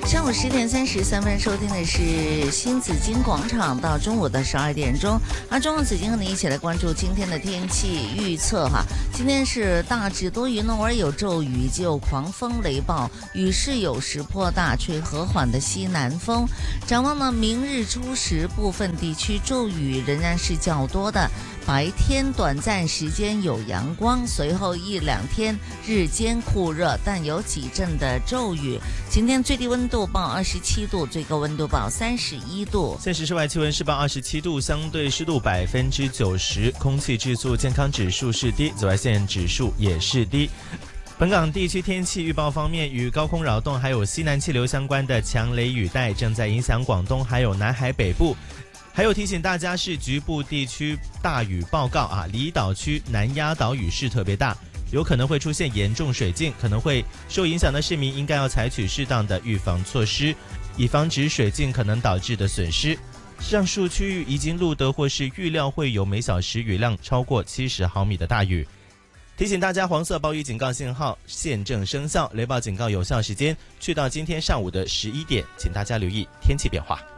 上午10点33分，收听的是新紫金广场，到中午的12点钟。中午紫金和你一起来关注今天的天气预测哈。今天是大致多云，偶尔有骤雨，既有狂风雷暴，雨势有时颇大，吹和缓的西南风。展望呢，明日初时部分地区骤雨仍然是较多的，白天短暂时间有阳光，随后1-2天日间酷热，但有几阵的骤雨。今天最低温度报27度，最高温度报31度。 现时室外气温是报27度，相对湿度90%，空气质素健康指数是低，紫外线指数也是低。本港地区天气预报方面，与高空扰动还有西南气流相关的强雷雨带正在影响广东还有南海北部。还有提醒大家是局部地区大雨报告啊，离岛区南丫岛雨势特别大，有可能会出现严重水浸，可能会受影响的市民应该要采取适当的预防措施，以防止水浸可能导致的损失。上述区域已经录得或是预料会有每小时雨量超过70毫米的大雨。提醒大家，黄色暴雨警告信号现正生效，雷暴警告有效时间去到今天上午的11点，请大家留意天气变化。